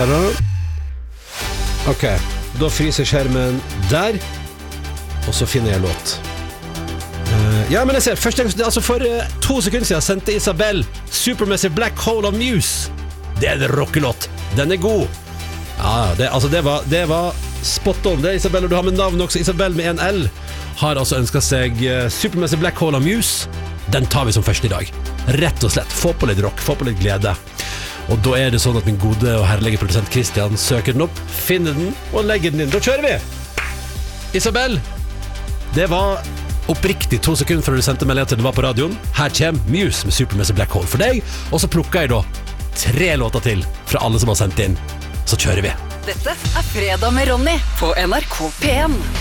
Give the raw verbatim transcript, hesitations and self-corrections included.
Ok, da fryser skjermen der. Og så finner jeg låt. uh, Ja, men jeg ser først, altså For uh, to sekunder siden sendte Isabel Supermassive Black Hole of Muse. Det er en rockelåt. Den er god. Ja, det, altså det var, det var spot on. Det er Isabel, og du har med navn også. Isabel med en L har altså ønsket seg uh, Supermassive Black Hole of Muse. Den tar vi som først i dag. Rett og slett, få på litt rock, få på litt glede. Og da er det sånn at min gode og herlige produsent Christian søker den opp, finner den og legger den inn. Da kjører vi! Isabel, det var oppriktig to sekunder før du sendte melding til den var på radioen. Her kommer Muse med Supermassive Black Hole for deg. Og så plukker jeg da tre låter til fra alle som har sendt inn. Så kjører vi. Dette er Fredag med Ronny på N R K P en.